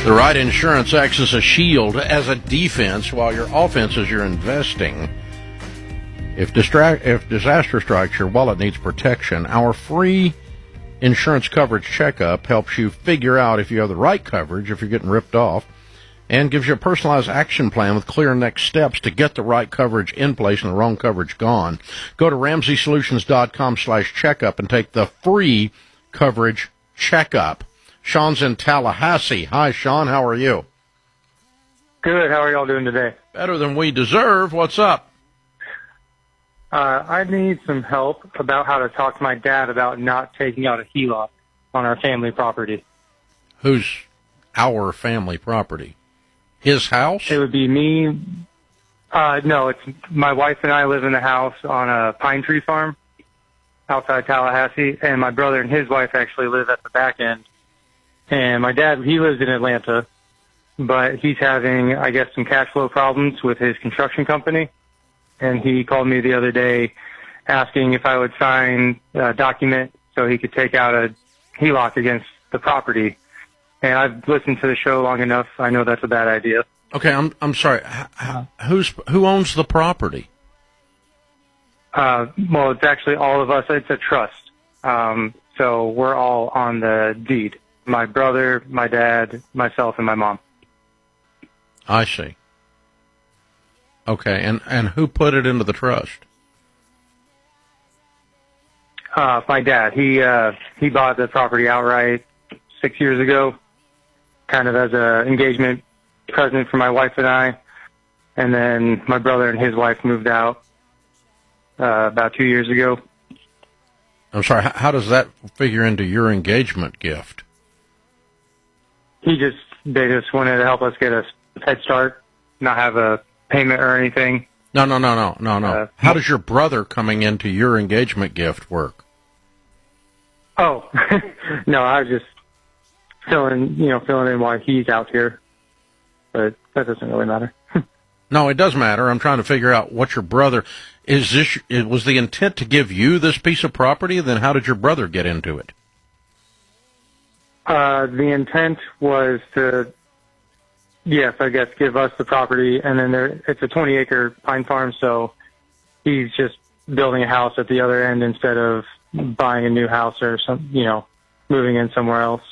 The right insurance acts as a shield, as a defense, while your offense is your investing. If disaster strikes, your wallet needs protection. Our free insurance coverage checkup helps you figure out if you have the right coverage, if you're getting ripped off, and gives you a personalized action plan with clear next steps to get the right coverage in place and the wrong coverage gone. Go to RamseySolutions.com/checkup and take the free coverage checkup. Sean's in Tallahassee. Hi, Sean. How are you? Good. How are y'all doing today? Better than we deserve. What's up? I need some help about how to talk to my dad about not taking out a HELOC on our family property. Who's our family property? His house? It would be me. No, it's my wife and I live in the house on a pine tree farm outside Tallahassee, and my brother and his wife actually live at the back end. And my dad, he lives in Atlanta, but he's having, I guess, some cash flow problems with his construction company. And he called me the other day asking if I would sign a document so he could take out a HELOC against the property. And I've listened to the show long enough. I know that's a bad idea. Okay, I'm sorry. Who owns the property? Well, it's actually all of us. It's a trust. So we're all on the deed. My brother, my dad, myself, and my mom. I see. Okay, and who put it into the trust? My dad. He bought the property outright 6 years ago, kind of as an engagement present for my wife and I. And then my brother and his wife moved out about 2 years ago. I'm sorry, how does that figure into your engagement gift? They just wanted to help us get a head start, not have a payment or anything. No. How does your brother coming into your engagement gift work? Oh, no, I was just filling in why he's out here, but that doesn't really matter. No, it does matter. I'm trying to figure out what your brother was the intent to give you this piece of property. Then how did your brother get into it? The intent was to, yes, I guess, give us the property, and then it's a 20-acre pine farm, so he's just building a house at the other end instead of buying a new house or moving in somewhere else.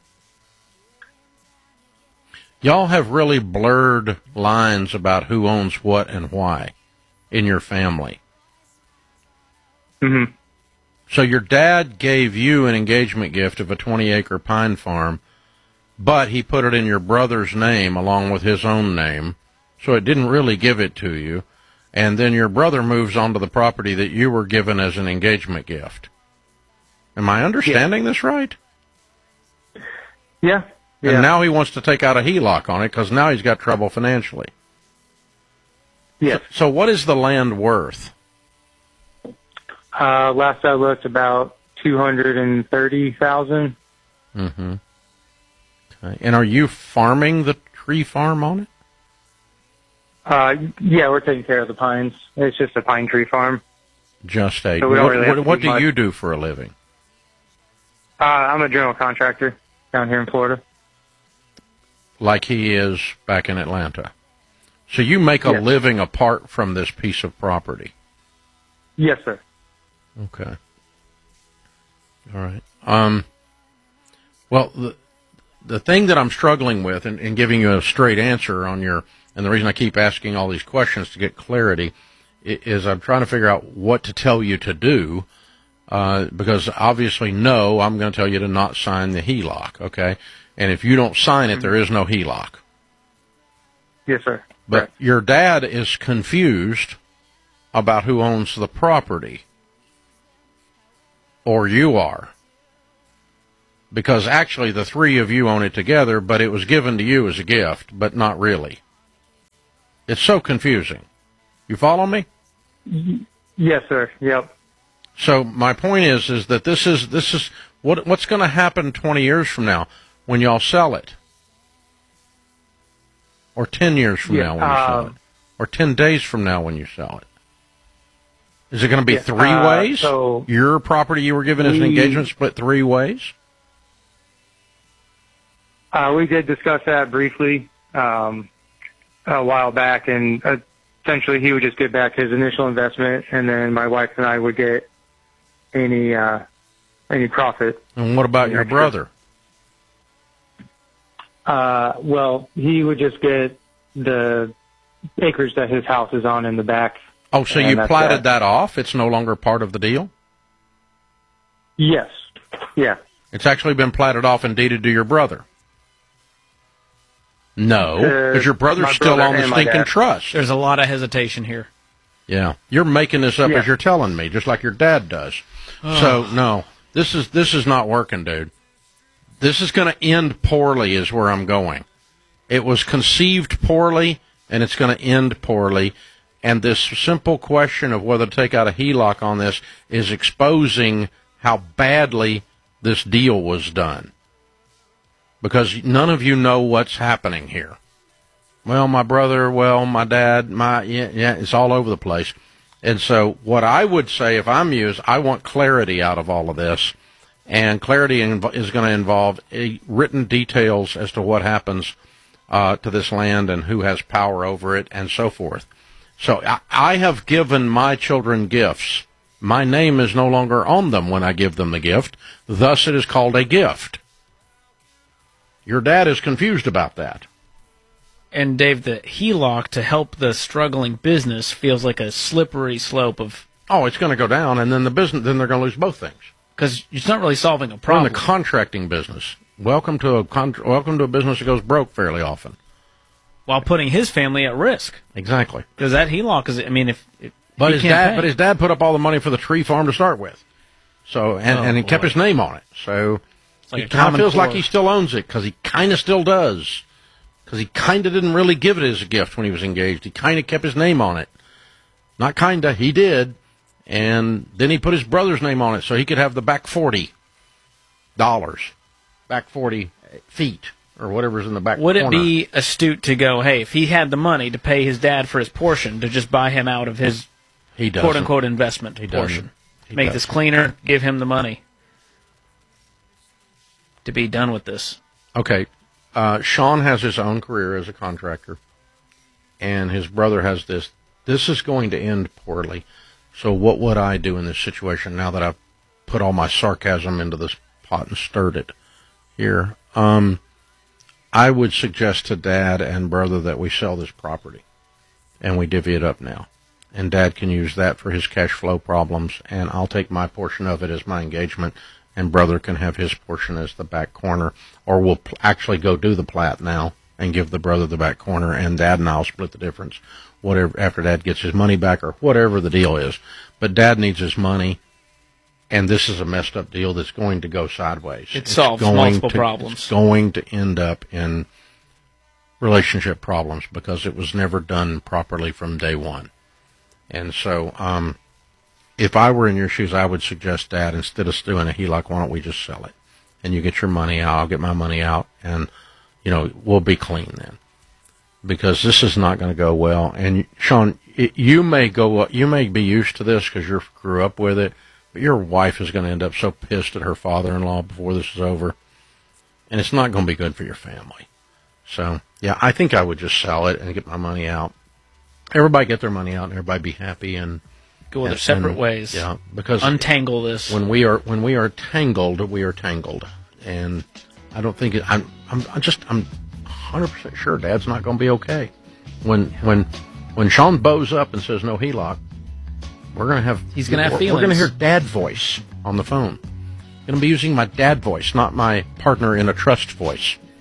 Y'all have really blurred lines about who owns what and why in your family. Mm-hmm. So your dad gave you an engagement gift of a 20-acre pine farm, but he put it in your brother's name along with his own name, so it didn't really give it to you. And then your brother moves onto the property that you were given as an engagement gift. Am I understanding this right? Yeah. And now he wants to take out a HELOC on it because now he's got trouble financially. Yes. So what is the land worth? Last I looked, about $230,000. Mm-hmm. Okay. And are you farming the tree farm on it? Yeah, we're taking care of the pines. It's just a pine tree farm. Just a. So what do you do for a living? I'm a general contractor down here in Florida. Like he is back in Atlanta. So you make a living apart from this piece of property? Yes, sir. Okay. All right. Well, the thing that I'm struggling with and giving you a straight answer on and the reason I keep asking all these questions to get clarity is I'm trying to figure out what to tell you to do, because obviously, no, I'm going to tell you to not sign the HELOC, okay? And if you don't sign it, there is no HELOC. Yes, sir. But Correct. Your dad is confused about who owns the property. Or you are. Because actually the three of you own it together, but it was given to you as a gift, but not really. It's so confusing. You follow me? Yes, sir. Yep. So my point is that this is what's going to happen 20 years from now when y'all sell it, or 10 years from now when you sell it, or 10 days from now when you sell it. Is it going to be three ways? So your property you were given as an engagement split three ways? We did discuss that briefly a while back, and essentially he would just get back his initial investment, and then my wife and I would get any profit. And what about your brother? Well, he would just get the acreage that his house is on in the back. Oh, so you platted that off? It's no longer part of the deal? Yes. Yeah. It's actually been platted off and deeded to your brother? No, because your brot's still on the stinking trust. There's a lot of hesitation here. Yeah. You're making this up as you're telling me, just like your dad does. So, no, this is not working, dude. This is going to end poorly is where I'm going. It was conceived poorly, and it's going to end poorly. And this simple question of whether to take out a HELOC on this is exposing how badly this deal was done. Because none of you know what's happening here. Well, my brother, well, my dad, it's all over the place. And so what I would say if I'm you is I want clarity out of all of this. And clarity is going to involve written details as to what happens to this land and who has power over it and so forth. So I have given my children gifts. My name is no longer on them when I give them the gift. Thus, it is called a gift. Your dad is confused about that. And, Dave, the HELOC to help the struggling business feels like a slippery slope of... Oh, it's going to go down, and then then they're going to lose both things. Because it's not really solving a problem. We're in the contracting business. Welcome to a business that goes broke fairly often. While putting his family at risk. Exactly. Because that HELOC is, I mean, But his dad put up all the money for the tree farm to start with. So, and he kept his name on it. So, like he kind of feels like he still owns it, because he kind of still does. Because he kind of didn't really give it as a gift when he was engaged. He kind of kept his name on it. Not kind of, he did. And then he put his brother's name on it so he could have the back $40. Back 40 feet, or whatever's in the back Would corner. it be astute to go, hey, if he had the money to pay his dad for his portion, to just buy him out of his quote-unquote investment portion? Make this cleaner, give him the money to be done with this. Okay. Sean has his own career as a contractor, and his brother has this. This is going to end poorly. So what would I do in this situation now that I've put all my sarcasm into this pot and stirred it here? I would suggest to Dad and brother that we sell this property, and we divvy it up now. And Dad can use that for his cash flow problems, and I'll take my portion of it as my engagement, and brother can have his portion as the back corner, or we'll actually go do the plat now and give the brother the back corner, and Dad and I'll split the difference, whatever, after Dad gets his money back or whatever the deal is. But Dad needs his money, and this is a messed up deal that's going to go sideways. It solves multiple problems. It's going to end up in relationship problems because it was never done properly from day one. And so, if I were in your shoes, I would suggest, Dad, instead of doing a HELOC, why don't we just sell it? And you get your money out, I'll get my money out, and, we'll be clean then. Because this is not going to go well. And, Sean, you may be used to this because you grew up with it, but your wife is going to end up so pissed at her father-in-law before this is over. And it's not going to be good for your family. So, yeah, I think I would just sell it and get my money out. Everybody get their money out and everybody be happy and go their separate ways. Yeah, because untangle this. When we are tangled, we are tangled, and I don't think I'm 100% sure Dad's not going to be okay. When Sean bows up and says no HELOC, we're going to have feelings. We're going to hear Dad voice on the phone. I'm going to be using my dad voice, not my partner in a trust voice.